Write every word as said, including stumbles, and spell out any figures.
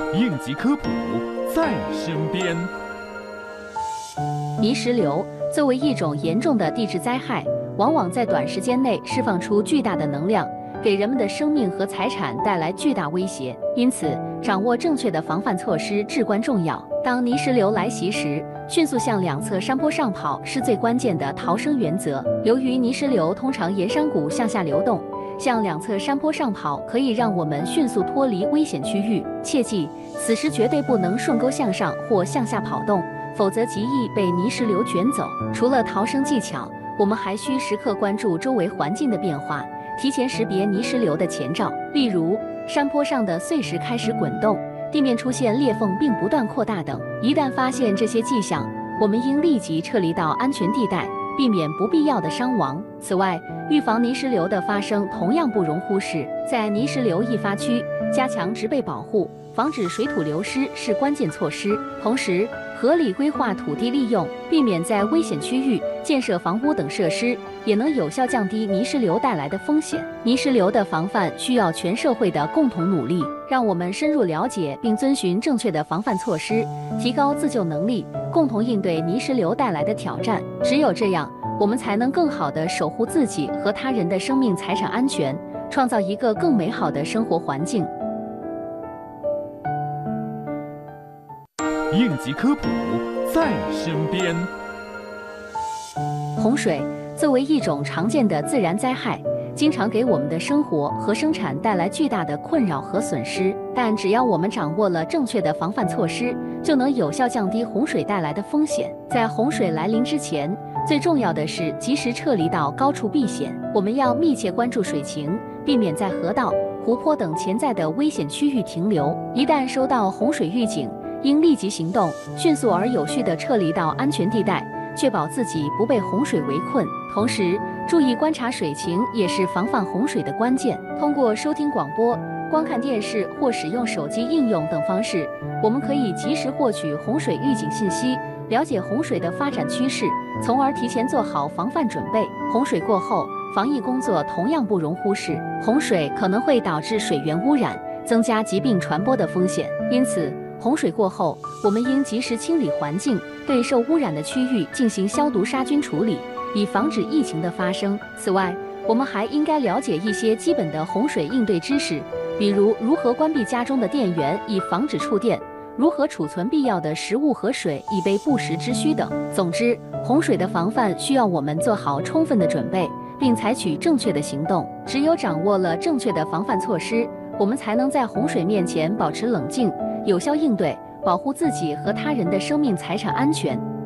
应急科普在身边。 泥石流作为一种严重的地质灾害，往往在短时间内释放出巨大的能量，给人们的生命和财产带来巨大威胁。因此，掌握正确的防范措施至关重要。当泥石流来袭时，迅速向两侧山坡上跑是最关键的逃生原则。由于泥石流通常沿山谷向下流动，向两侧山坡上跑可以让我们迅速脱离危险区域。切记，此时绝对不能顺沟向上或向下跑动，否则极易被泥石流卷走。除了逃生技巧，我们还需时刻关注周围环境的变化，提前识别泥石流的前兆，例如山坡上的碎石开始滚动，地面出现裂缝并不断扩大等。一旦发现这些迹象，我们应立即撤离到安全地带，避免不必要的伤亡。此外，预防泥石流的发生同样不容忽视，在泥石流易发区加强植被保护，防止水土流失是关键措施。同时，合理规划土地利用，避免在危险区域建设房屋等设施，也能有效降低泥石流带来的风险。泥石流的防范需要全社会的共同努力，让我们深入了解并遵循正确的防范措施，提高自救能力，共同应对泥石流带来的挑战。只有这样，我们才能更好地守护自己和他人的生命财产安全，创造一个更美好的生活环境。 应急科普在身边。 洪水作为一种常见的自然灾害，经常给我们的生活和生产带来巨大的困扰和损失。但只要我们掌握了正确的防范措施，就能有效降低洪水带来的风险。在洪水来临之前，最重要的是及时撤离到高处避险。我们要密切关注水情，避免在河道、湖泊等潜在的危险区域停留。一旦收到洪水预警，应立即行动，迅速而有序地撤离到安全地带，确保自己不被洪水围困。同时，注意观察水情也是防范洪水的关键。通过收听广播、观看电视或使用手机应用等方式，我们可以及时获取洪水预警信息，了解洪水的发展趋势，从而提前做好防范准备。洪水过后，防疫工作同样不容忽视。洪水可能会导致水源污染，增加疾病传播的风险，因此洪水过后，我们应及时清理环境，对受污染的区域进行消毒杀菌处理，以防止疫情的发生。此外，我们还应该了解一些基本的洪水应对知识，比如如何关闭家中的电源以防止触电，如何储存必要的食物和水以备不时之需等。总之，洪水的防范需要我们做好充分的准备，并采取正确的行动。只有掌握了正确的防范措施，我们才能在洪水面前保持冷静，有效应对，保护自己和他人的生命财产安全。